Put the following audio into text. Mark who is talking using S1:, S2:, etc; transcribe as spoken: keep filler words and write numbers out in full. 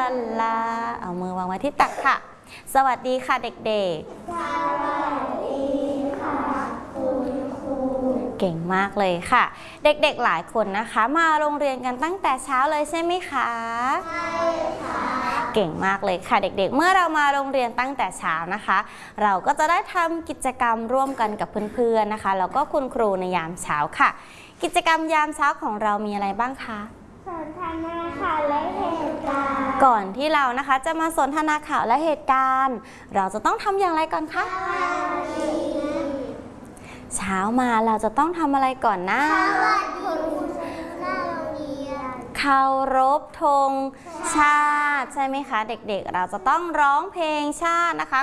S1: ลาเอามือวางไว้ที่ตักค่ะสวัสดีค่ะเด็กๆสวัสดีค่ะคุณครูเก่งมากเลยค่ะเด็กๆหลายคนนะคะมาโรงเรียนกันตั้งแต่เช้าเลยใช่ไหมคะใช่ค่ะเก่งมากเลยค่ะเด็กๆเมื่อเรามาโรงเรียนตั้งแต่เช้านะคะเราก็จะได้ทำกิจกรรมร่วมกันกับเพื่อนๆนะคะแล้วก็คุณครูในยามเช้าค่ะกิจกรรมยามเช้าของเรามีอะไรบ้างคะสนทนาข่าวและเหตุการณ์ก่อนที่เรานะคะจะมาสนทนาข่าวและเหตุการณ์เราจะต้องทำอย่างไรก่อนคะเช้ามาเราจะต้องทำอะไรก่อนนะเคารพธงชาติใช่ไหมคะเด็กๆเราจะต้องร้องเพลงชาตินะคะ